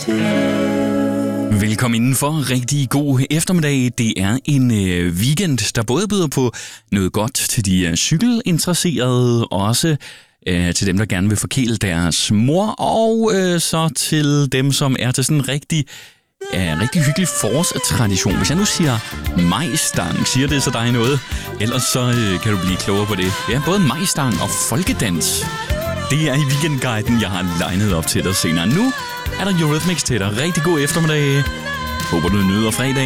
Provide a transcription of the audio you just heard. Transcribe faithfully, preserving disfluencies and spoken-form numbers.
Velkommen indenfor. Rigtig god eftermiddag. Det er en øh, weekend, der både byder på noget godt til de øh, cykelinteresserede, også øh, til dem, der gerne vil forkæle deres mor, og øh, så til dem, som er til sådan en rigtig, øh, rigtig hyggelig forårstradition. Hvis jeg nu siger majstang, siger det så dig noget? Ellers så øh, kan du blive klogere på det. Ja, både majstang og folkedans. Det er i weekendguiden, jeg har legnet op til dig senere. Nu er der Eurythmics til dig. Rigtig god eftermiddag. Håber du nyder fredag.